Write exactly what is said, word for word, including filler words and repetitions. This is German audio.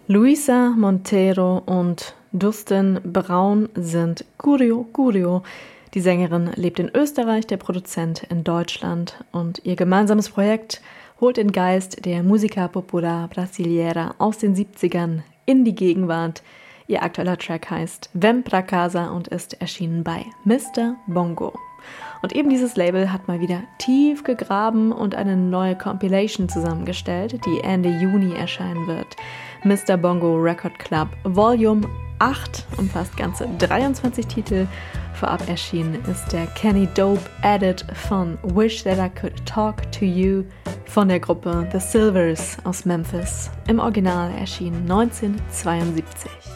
Luisa Montero und Dustin Braun sind Curio Curio. Die Sängerin lebt in Österreich, der Produzent in Deutschland und ihr gemeinsames Projekt holt den Geist der Música Popular Brasileira aus den siebzigern in die Gegenwart. Ihr aktueller Track heißt Vem Pra Casa und ist erschienen bei Mister Bongo. Und eben dieses Label hat mal wieder tief gegraben und eine neue Compilation zusammengestellt, die Ende Juni erscheinen wird. Mister Bongo Record Club Volume acht umfasst ganze dreiundzwanzig Titel. Vorab erschienen ist der Kenny Dope Edit von Wish That I Could Talk To You von der Gruppe The Silvers aus Memphis. Im Original erschienen neunzehnhundertzweiundsiebzig.